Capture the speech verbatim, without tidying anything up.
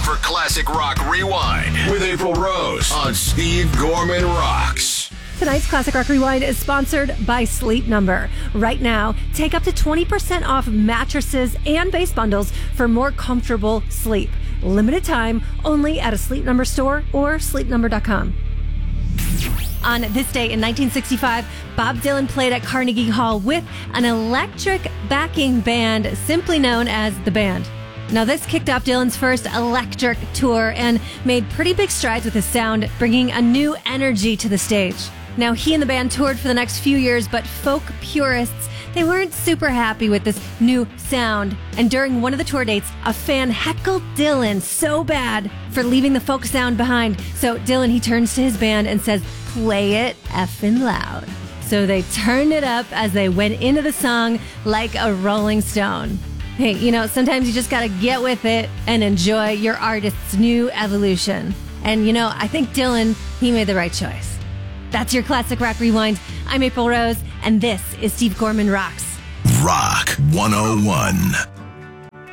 for Classic Rock Rewind with April Rose on Steve Gorman Rocks. Tonight's Classic Rock Rewind is sponsored by Sleep Number. Right now, take up to twenty percent off mattresses and base bundles for more comfortable sleep. Limited time, only at a Sleep Number store or sleep number dot com. On this day in nineteen sixty-five, Bob Dylan played at Carnegie Hall with an electric backing band simply known as The Band. Now, this kicked off Dylan's first electric tour and made pretty big strides with his sound, bringing a new energy to the stage. Now, he and the band toured for the next few years, but folk purists, they weren't super happy with this new sound. And during one of the tour dates, a fan heckled Dylan so bad for leaving the folk sound behind. So Dylan, he turns to his band and says, "Play it effing loud." So they turned it up as they went into the song like a Rolling Stone. Hey, you know, sometimes you just gotta get with it and enjoy your artist's new evolution. And, you know, I think Dylan, he made the right choice. That's your Classic Rock Rewind. I'm April Rose, and this is Steve Gorman Rocks. Rock one oh one.